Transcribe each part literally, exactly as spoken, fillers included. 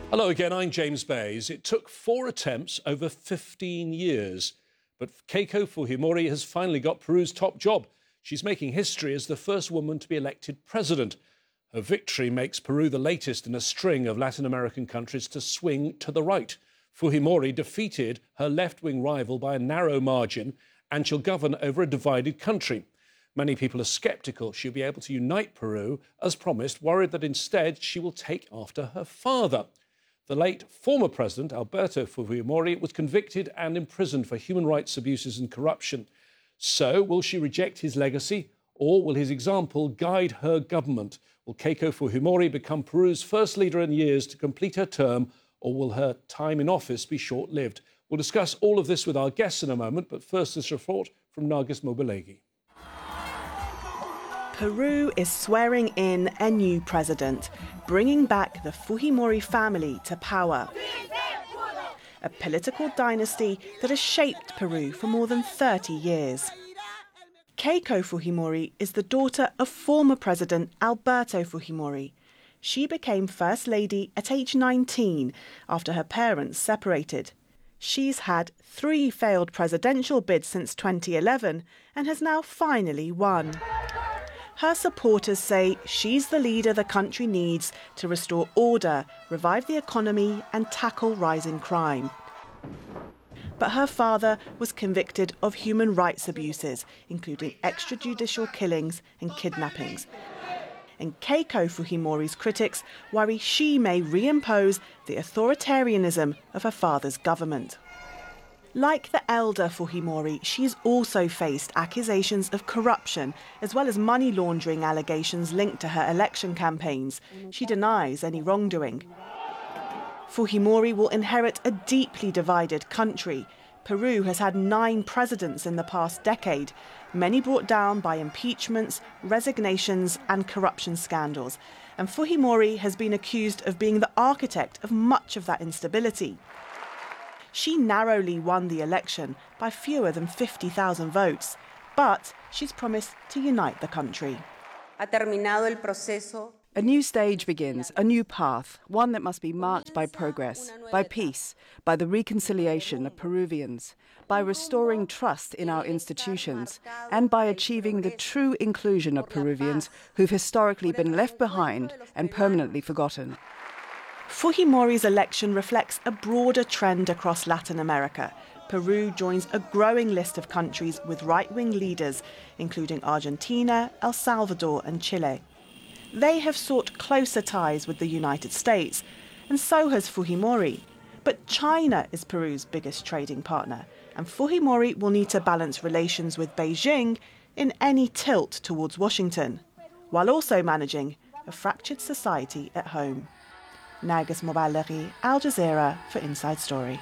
Hello again, I'm James Bays. It took four attempts over fifteen years, but Keiko Fujimori has finally got Peru's top job. She's making history as the first woman to be elected president. Her victory makes Peru the latest in a string of Latin American countries to swing to the right. Fujimori defeated her left-wing rival by a narrow margin, and she'll govern over a divided country. Many people are sceptical she'll be able to unite Peru, as promised, worried that instead she will take after her father. The late former president, Alberto Fujimori, was convicted and imprisoned for human rights abuses and corruption. So, will she reject his legacy, or will his example guide her government? Will Keiko Fujimori become Peru's first leader in years to complete her term, or will her time in office be short-lived? We'll discuss all of this with our guests in a moment, but first this report from Nargis Mobilegi. Peru is swearing in a new president, bringing back the Fujimori family to power. A political dynasty that has shaped Peru for more than thirty years. Keiko Fujimori is the daughter of former President Alberto Fujimori. She became First Lady at age nineteen after her parents separated. She's had three failed presidential bids since twenty eleven and has now finally won. Her supporters say she's the leader the country needs to restore order, revive the economy and tackle rising crime. But her father was convicted of human rights abuses, including extrajudicial killings and kidnappings. And Keiko Fujimori's critics worry she may reimpose the authoritarianism of her father's government. Like the elder Fujimori, she's also faced accusations of corruption, as well as money laundering allegations linked to her election campaigns. She denies any wrongdoing. Fujimori will inherit a deeply divided country. Peru has had nine presidents in the past decade, many brought down by impeachments, resignations and corruption scandals. And Fujimori has been accused of being the architect of much of that instability. She narrowly won the election by fewer than fifty thousand votes, but she's promised to unite the country. A new stage begins, a new path, one that must be marked by progress, by peace, by the reconciliation of Peruvians, by restoring trust in our institutions, and by achieving the true inclusion of Peruvians who've historically been left behind and permanently forgotten. Fujimori's election reflects a broader trend across Latin America. Peru joins a growing list of countries with right-wing leaders, including Argentina, El Salvador and Chile. They have sought closer ties with the United States, and so has Fujimori. But China is Peru's biggest trading partner, and Fujimori will need to balance relations with Beijing in any tilt towards Washington, while also managing a fractured society at home. Nargis Mobilegi, Al Jazeera for Inside Story.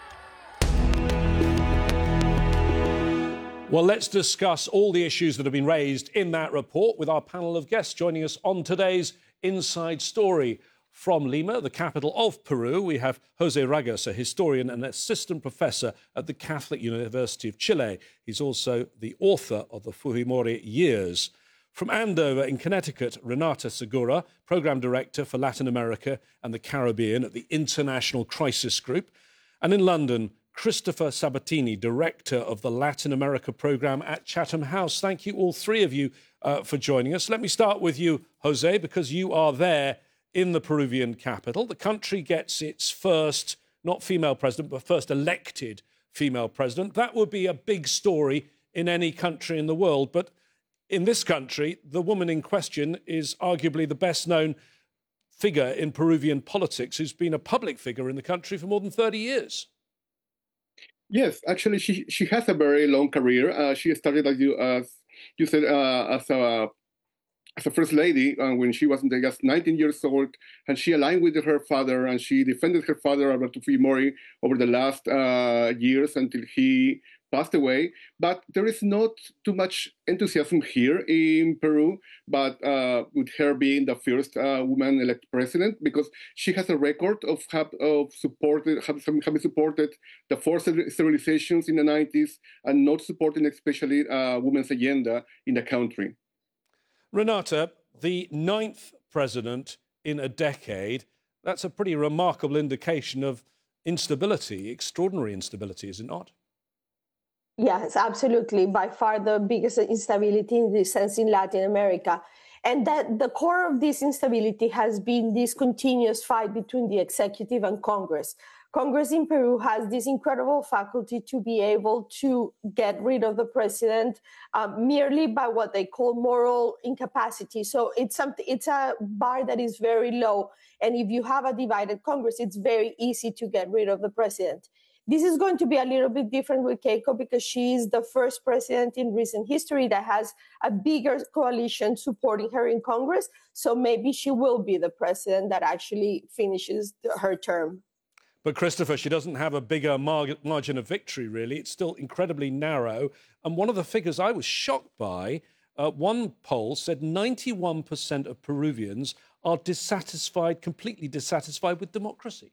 Well, let's discuss all the issues that have been raised in that report with our panel of guests joining us on today's Inside Story. From Lima, the capital of Peru, we have Jose Ragas, a historian and assistant professor at the Catholic University of Chile. He's also the author of the Fujimori Years. From Andover in Connecticut, Renata Segura, Programme Director for Latin America and the Caribbean at the International Crisis Group. And in London, Christopher Sabatini, Director of the Latin America Programme at Chatham House. Thank you, all three of you, uh, for joining us. Let me start with you, Jose, because you are there in the Peruvian capital. The country gets its first, not female president, but first elected female president. That would be a big story in any country in the world, but in this country, the woman in question is arguably the best-known figure in Peruvian politics, who's been a public figure in the country for more than thirty years. Yes, actually, she she has a very long career. Uh, she started, as you, as you said, uh, as a as a first lady uh, when she was just nineteen years old, and she aligned with her father, and she defended her father, Alberto Fujimori, over the last uh, years until he passed away. But there is not too much enthusiasm here in Peru, but uh, with her being the first uh, woman elected president, because she has a record of have, of supported having supported the forced sterilizations in the nineties and not supporting especially uh, women's agenda in the country. Renata, the ninth president in a decade, That's a pretty remarkable indication of instability, extraordinary instability, is it not? Yes, absolutely. By far the biggest instability in this sense in Latin America. And that the core of this instability has been this continuous fight between the executive and Congress. Congress in Peru has this incredible faculty to be able to get rid of the president um, merely by what they call moral incapacity. So it's something, it's a bar that is very low. And if you have a divided Congress, it's very easy to get rid of the president. This is going to be a little bit different with Keiko because she is the first president in recent history that has a bigger coalition supporting her in Congress. So maybe she will be the president that actually finishes her term. But Christopher, she doesn't have a bigger mar margin of victory, really. It's still incredibly narrow. And one of the figures I was shocked by, uh, one poll said ninety-one percent of Peruvians are dissatisfied, completely dissatisfied with democracy.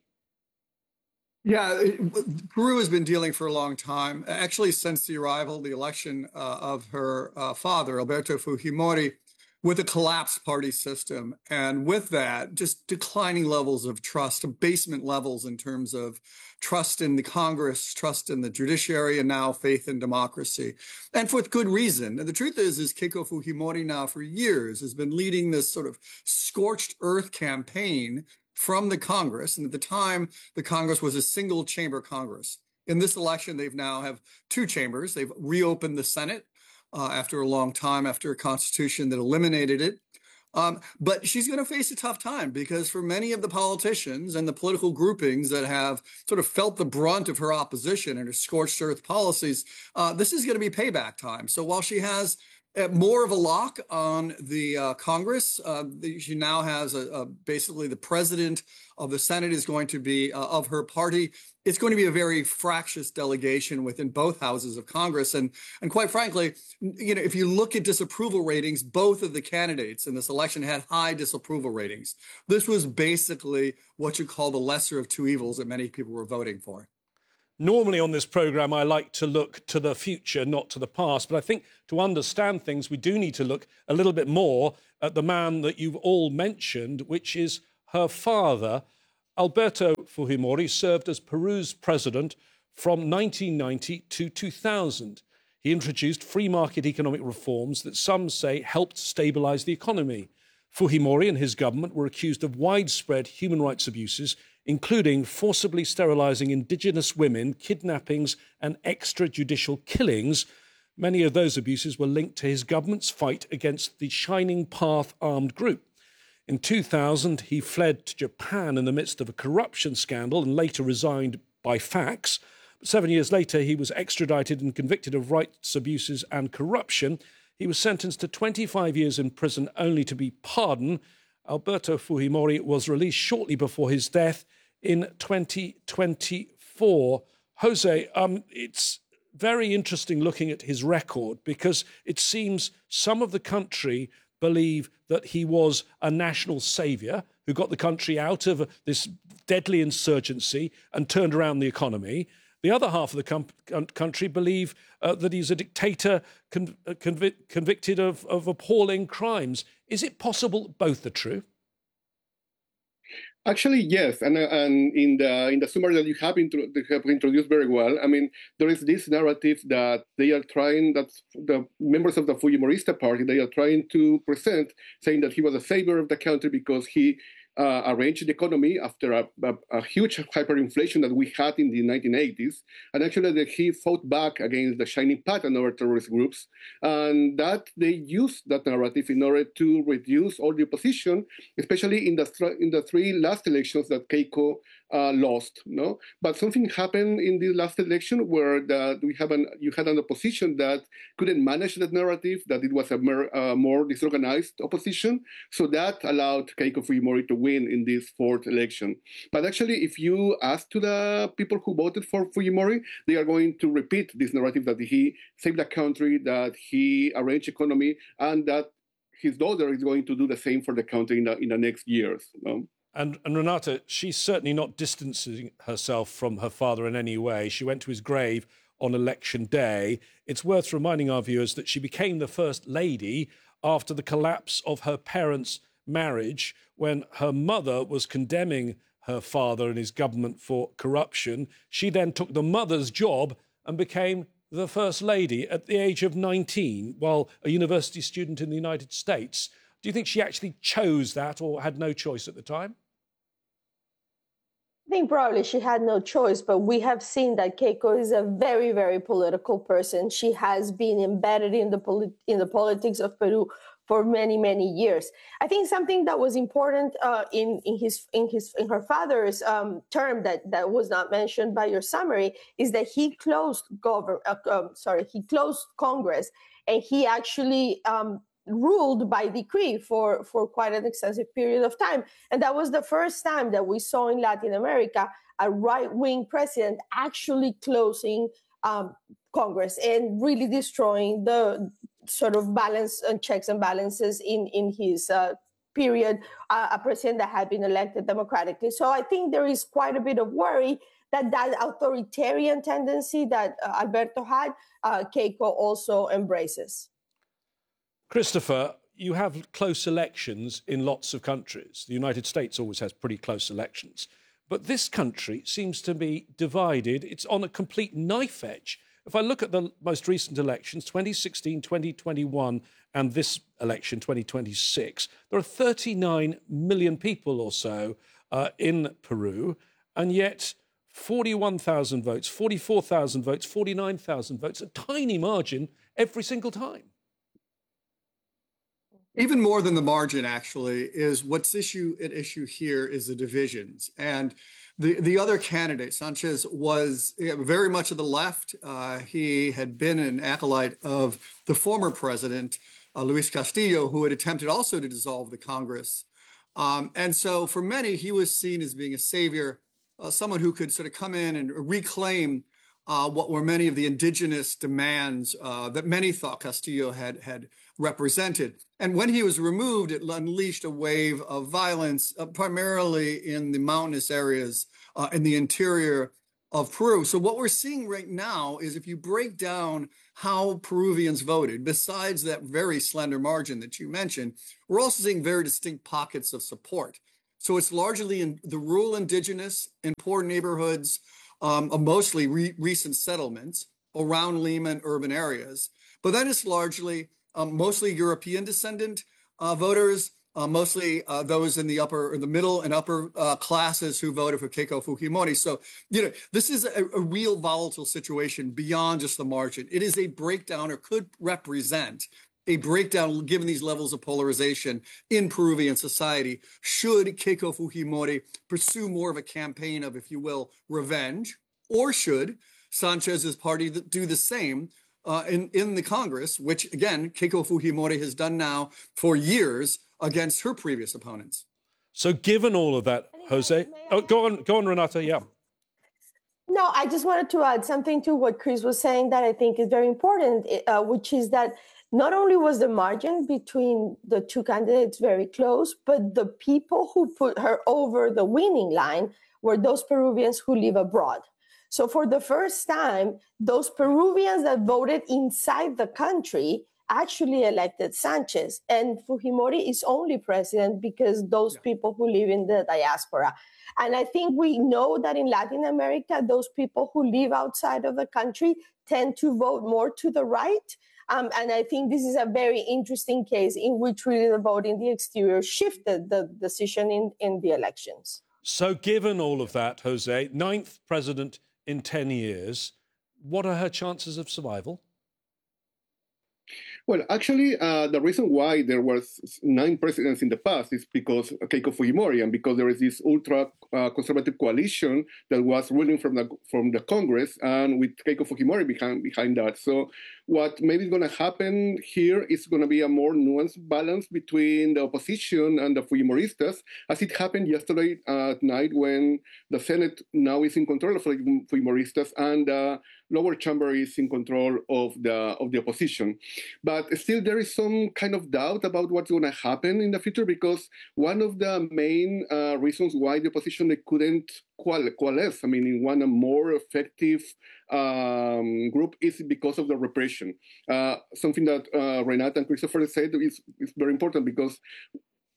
Yeah, it, Peru has been dealing for a long time, actually since the arrival, the election uh, of her uh, father, Alberto Fujimori, with a collapsed party system. And with that, just declining levels of trust, abasement levels in terms of trust in the Congress, trust in the judiciary, and now faith in democracy. And for good reason. And the truth is, is Keiko Fujimori now for years has been leading this sort of scorched earth campaign from the Congress. And at the time, the Congress was a single chamber Congress. In this election, they've now have two chambers. They've reopened the Senate uh, after a long time, after a constitution that eliminated it. Um, but she's going to face a tough time because for many of the politicians and the political groupings that have sort of felt the brunt of her opposition and her scorched earth policies, uh, this is going to be payback time. So while she has Uh, more of a lock on the uh, Congress. Uh, the, she now has a, a, basically the president of the Senate is going to be uh, of her party. It's going to be a very fractious delegation within both houses of Congress. And, and quite frankly, you know, if you look at disapproval ratings, both of the candidates in this election had high disapproval ratings. This was basically what you call the lesser of two evils that many people were voting for. Normally on this programme, I like to look to the future, not to the past. But I think to understand things, we do need to look a little bit more at the man that you've all mentioned, which is her father. Alberto Fujimori served as Peru's president from nineteen ninety to two thousand. He introduced free market economic reforms that some say helped stabilise the economy. Fujimori and his government were accused of widespread human rights abuses, including forcibly sterilising indigenous women, kidnappings and extrajudicial killings. Many of those abuses were linked to his government's fight against the Shining Path armed group. In two thousand, he fled to Japan in the midst of a corruption scandal and later resigned by fax. But seven years later, he was extradited and convicted of rights abuses and corruption. He was sentenced to twenty-five years in prison only to be pardoned. Alberto Fujimori was released shortly before his death in twenty twenty-four. Jose, um, it's very interesting looking at his record because it seems some of the country believe that he was a national saviour who got the country out of this deadly insurgency and turned around the economy. The other half of the com- country believe uh, that he's a dictator con- convic- convicted of, of appalling crimes. Is it possible both are true? Actually, yes, and uh, and in the in the summary that you have, intro- you have introduced very well. I mean, there is this narrative that they are trying, that the members of the Fujimorista party, they are trying to present, saying that he was a savior of the country because he uh, arranged the economy after a, a, a huge hyperinflation that we had in the nineteen eighties, and actually that he fought back against the Shining Path and other terrorist groups, and that they used that narrative in order to reduce all the opposition, especially in the th- in the three last elections that Keiko uh, lost. No, but something happened in the last election where the, we have an you had an opposition that couldn't manage that narrative, that it was a mer- uh, more disorganized opposition, so that allowed Keiko Fujimori to win in this fourth election. But actually, if you ask to the people who voted for Fujimori, they are going to repeat this narrative that he saved the country, that he arranged economy, and that his daughter is going to do the same for the country in the, in the next years. No? And, and Renata, she's certainly not distancing herself from her father in any way. She went to his grave on election day. It's worth reminding our viewers that she became the first lady after the collapse of her parents' marriage when her mother was condemning her father and his government for corruption. She then took the mother's job and became the First Lady at the age of nineteen, while a university student in the United States. Do you think she actually chose that or had no choice at the time? I think probably she had no choice, but we have seen that Keiko is a very, very political person. She has been embedded in the polit- in the politics of Peru for many, many years. I think something that was important uh, in in his in his in her father's um, term that that was not mentioned by your summary is that he closed govern uh, um, sorry he closed Congress, and he actually Um, ruled by decree for, for quite an extensive period of time. And that was the first time that we saw in Latin America a right-wing president actually closing um, Congress and really destroying the sort of balance and checks and balances in, in his uh, period, uh, a president that had been elected democratically. So I think there is quite a bit of worry that that authoritarian tendency that uh, Alberto had, uh, Keiko also embraces. Christopher, you have close elections in lots of countries. The United States always has pretty close elections. But this country seems to be divided. It's on a complete knife edge. If I look at the most recent elections, twenty sixteen, twenty twenty-one, and this election, twenty twenty-six, there are thirty-nine million people or so uh, in Peru, and yet forty-one thousand votes, forty-four thousand votes, forty-nine thousand votes, a tiny margin every single time. Even more than the margin, actually, is what's issue at issue here is the divisions. And the, the other candidate, Sanchez, was very much of the left. Uh, he had been an acolyte of the former president, uh, Luis Castillo, who had attempted also to dissolve the Congress. Um, and so for many, he was seen as being a savior, uh, someone who could sort of come in and reclaim uh, what were many of the indigenous demands uh, that many thought Castillo had, had represented. And when he was removed, it unleashed a wave of violence, uh, primarily in the mountainous areas uh, in the interior of Peru. So what we're seeing right now is if you break down how Peruvians voted, besides that very slender margin that you mentioned, we're also seeing very distinct pockets of support. So it's largely in the rural indigenous in poor neighborhoods, um, mostly re- recent settlements around Lima and urban areas. But then it's largely Um, mostly European descendant uh, voters, uh, mostly uh, those in the upper, in the middle and upper uh, classes who voted for Keiko Fujimori. So, you know, this is a, a real volatile situation beyond just the margin. It is a breakdown, or could represent a breakdown, given these levels of polarization in Peruvian society, should Keiko Fujimori pursue more of a campaign of, if you will, revenge, or should Sanchez's party do the same Uh, in, in the Congress, which, again, Keiko Fujimori has done now for years against her previous opponents. So given all of that, Jose... Oh, go on, go on, Renata, yeah. No, I just wanted to add something to what Chris was saying that I think is very important, uh, which is that not only was the margin between the two candidates very close, but the people who put her over the winning line were those Peruvians who live abroad. So for the first time, those Peruvians that voted inside the country actually elected Sanchez. And Fujimori is only president because those yeah. people who live in the diaspora. And I think we know that in Latin America, those people who live outside of the country tend to vote more to the right. Um, and I think this is a very interesting case in which really the vote in the exterior shifted the decision in, in the elections. So given all of that, Jose, ninth president in ten years, what are her chances of survival? Well, actually, uh, the reason why there was nine presidents in the past is because of Keiko Fujimori, and because there is this ultra-conservative uh, coalition that was ruling from the from the Congress, and with Keiko Fujimori behind behind that. So, what maybe is going to happen here is going to be a more nuanced balance between the opposition and the Fujimoristas, as it happened yesterday uh, at night when the Senate now is in control of the Fujimoristas and the lower chamber is in control of the of the opposition. But still, there is some kind of doubt about what's going to happen in the future, because one of the main uh, reasons why the opposition they couldn't coalesce, I mean, in one a more effective um, group is because of the repression. Uh, something that uh, Renata and Christopher said is, is very important, because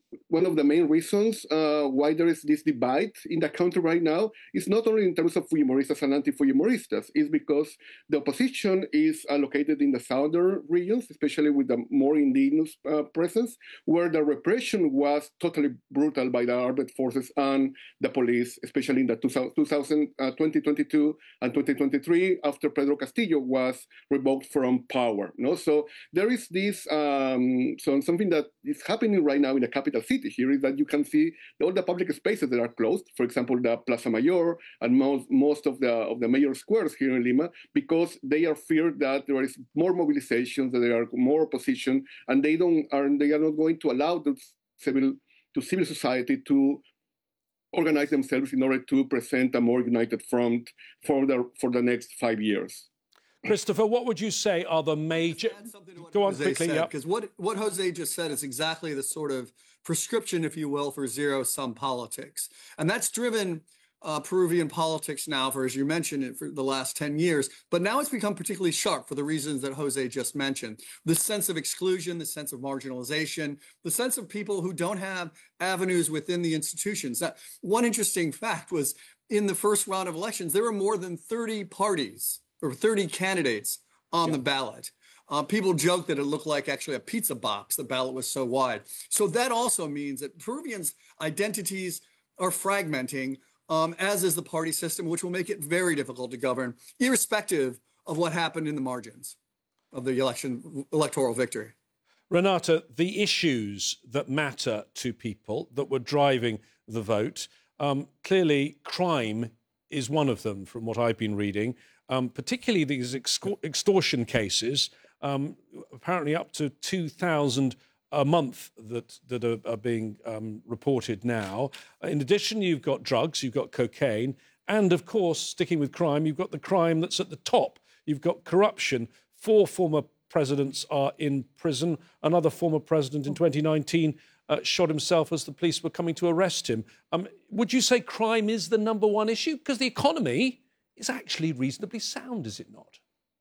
one of the main reasons uh, why there is this divide in the country right now is not only in terms of Fujimoristas and anti-Fujimoristas, it's because the opposition is uh, located in the southern regions, especially with the more indigenous uh, presence, where the repression was totally brutal by the armed forces and the police, especially in the two thousand, uh, twenty twenty-two and twenty twenty-three, after Pedro Castillo was revoked from power. No? So there is this, um, so something that is happening right now in the capital city here is that you can see all the public spaces that are closed, for example, the Plaza Mayor and most, most of the of the major squares here in Lima, because they are feared that there is more mobilizations, that there are more opposition, and they don't are they are not going to allow the civil to civil society to organize themselves in order to present a more united front for the for the next five years. Christopher, what would you say are the major... Go on Jose quickly, yeah. Because what, what Jose just said is exactly the sort of prescription, if you will, for zero-sum politics. And that's driven uh, Peruvian politics now for, as you mentioned, it for the last ten years. But now it's become particularly sharp for the reasons that Jose just mentioned. The sense of exclusion, the sense of marginalization, the sense of people who don't have avenues within the institutions. Now, one interesting fact was in the first round of elections, there were more than thirty parties or thirty candidates on yeah. the ballot. Uh, people joke that it looked like actually a pizza box. The ballot was so wide. So that also means that Peruvians' identities are fragmenting, um, as is the party system, which will make it very difficult to govern, irrespective of what happened in the margins of the election electoral victory. Renata, the issues that matter to people that were driving the vote, um, clearly crime is one of them, from what I've been reading. Um, particularly these extor- extortion cases, um, apparently up to two thousand a month that, that are, are being um, reported now. In addition, you've got drugs, you've got cocaine, and of course, sticking with crime, you've got the crime that's at the top. You've got corruption. Four former presidents are in prison. Another former president in twenty nineteen uh, shot himself as the police were coming to arrest him. Um, would you say crime is the number one issue? Because the economy is actually reasonably sound, is it not?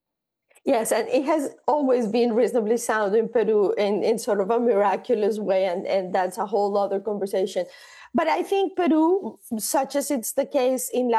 Yes, and it has always been reasonably sound in Peru in, in sort of a miraculous way, and, and that's a whole other conversation. But I think Peru, such as it's the case in